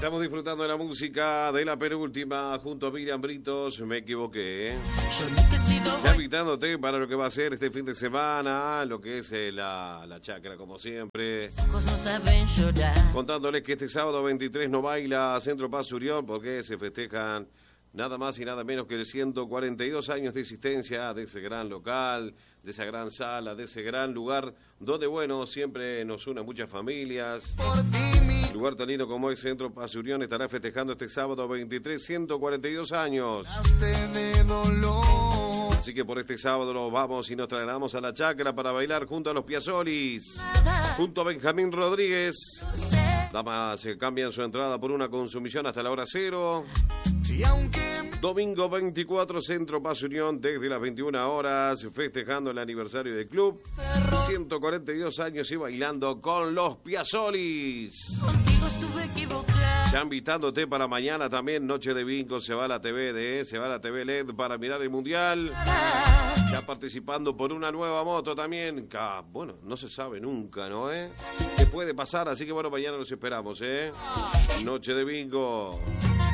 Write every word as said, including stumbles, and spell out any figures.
Estamos disfrutando de la música de la penúltima junto a Miriam Britos. Me equivoqué, ¿eh? Ya invitándote para lo que va a ser este fin de semana, lo que es eh, la, la chacra, como siempre. Contándoles que este sábado veintitrés no baila Centro Paz Urión porque se festejan nada más y nada menos que ciento cuarenta y dos años de existencia de ese gran local, de esa gran sala, de ese gran lugar donde, bueno, siempre nos unen muchas familias. Lugar tan lindo como es Centro Paz Urión estará festejando este sábado veintitrés, ciento cuarenta y dos años. Así que por este sábado nos vamos y nos trasladamos a la chacra para bailar junto a los Piazzolis, junto a Benjamín Rodríguez. Damas se cambian su entrada por una consumición hasta la hora cero. Domingo veinticuatro, Centro Paz Unión, desde las veintiuna horas, festejando el aniversario del club. ciento cuarenta y dos años y bailando con los Piazzolis. Ya invitándote para mañana también, Noche de Bingo, se va a la T V D, se va a la T V L E D para mirar el Mundial. Ya participando por una nueva moto también. Bueno, no se sabe nunca, ¿no? ¿Eh? ¿Qué puede pasar? Así que bueno, mañana los esperamos, ¿eh? Noche de Bingo.